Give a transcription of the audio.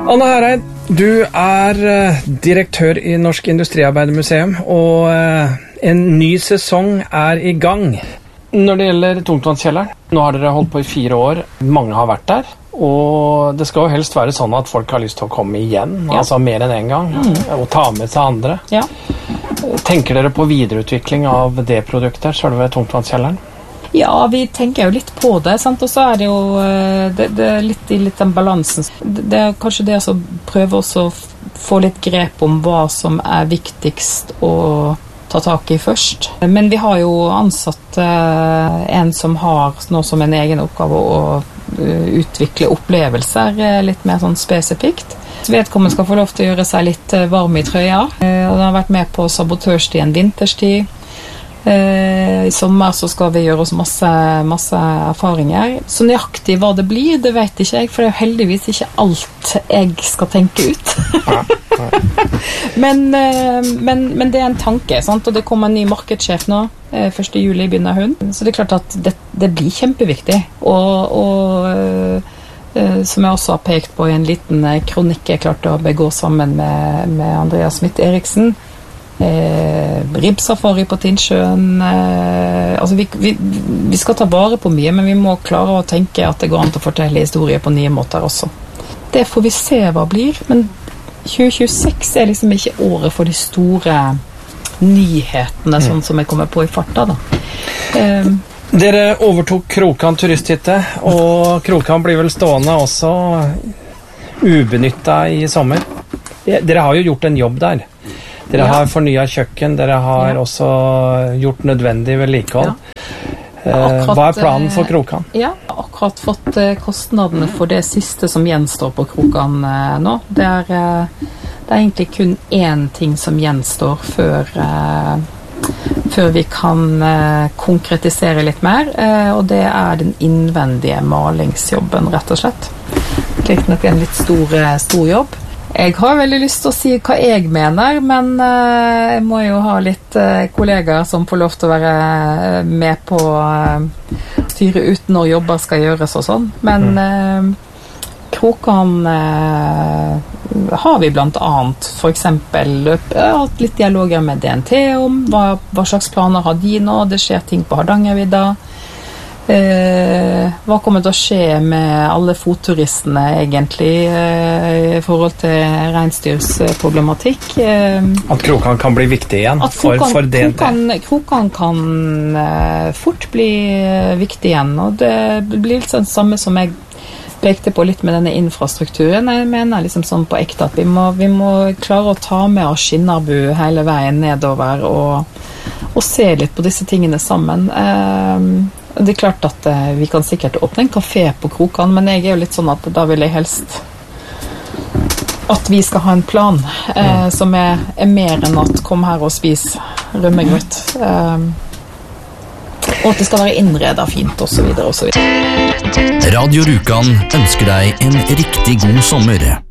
Anne Hereid, du direktør i Norsk Industriarbeidermuseum, og en ny sesong i gang. Når det gjelder Tungtvannskjelleren, nå har dere holdt på i 4 år, mange har vært der, og det skal jo helst være sånn at folk har lyst til å komme igjen, altså mer enn en gang, og ta med seg andre. Ja. Tenker dere på videreutvikling av det produktet, selve Tungtvannskjelleren? Ja, vi tenker jo litt på det, sant? Og så det jo det litt i den balansen. Det kanskje det å prøve også å få litt grep om hva som viktigst å ta tak i først. Men vi har jo ansatt en som har nå som en egen oppgave å utvikle opplevelser litt mer sånn spesifikt. Vedkommende skal få lov til å gjøre seg litt varm i trøya, og den har vært med på sabotørstid en vinterstid. I sommer så skal vi gjøre oss masse erfaringer. Så nøyaktig hva det blir, det vet ikke jeg, for det jo heldigvis ikke alt jeg skal tenke ut. men det en tanke, sant? Og det kommer en ny markedssjef nå, 1. juli begynner hun. Så det klart at det blir kjempeviktig. Og som jeg også har pekt på i en liten kronikk jeg klarte å begå sammen med Andreas Smith-Eriksen, ribbsafari på Tinnsjøen, altså vi skal ta vare på mye, men vi må klare å tenke at det går an til å fortelle historier på nye måter også. Det får vi se hva blir, men 2026 liksom ikke året for de store nyhetene, sånn som jeg kommer på i farta da. Dere overtok Krokan turisthytte, og Krokan blir vel stående også ubenyttet i sommer. Dere har jo gjort en jobb der. Dere har fornyet kjøkken, dere har også gjort nødvendig vedlikehold. Hva planen for Krokan? Ja, akkurat fått kostnadene for det siste som gjenstår på Krokan nå. Det egentlig kun én ting som gjenstår før vi kan konkretisere litt mer, og det den innvendige malingsjobben, rett og slett. Det nok en litt stor jobb. Jeg har veldig lyst til å si hva jeg mener, men jeg må jo ha litt kollegaer som får lov til å være med på styre ut når jobber skal gjøres og sånn. Men Krokan har vi blant annet for eksempel hatt litt dialoger med DNT om hva slags planer har de nå, det skjer ting på Hardangervidda. Hva kommer til å skje med alle fotturistene egentlig i forhold til reinsdyrsproblematikk? At Krokan kan bli viktig igjen for DNT? Krokan kan fort bli viktig igjen, og det blir litt sånn samme som jeg pekte på litt med denne infrastrukturen. Jeg mener liksom sånn på ekte at vi må klare å ta med oss Skinnarbu hele veien nedover og se litt på disse tingene sammen. Det klart at vi kan sikkert åpne en kafé på Krokan, men jeg jo litt sånn at da vil jeg helst at vi skal ha en plan som mer enn at kom her og spis rømmegrøt. Og at det skal være innredet fint, og så videre, og så videre. Radio Rjukan ønsker deg en riktig god sommer.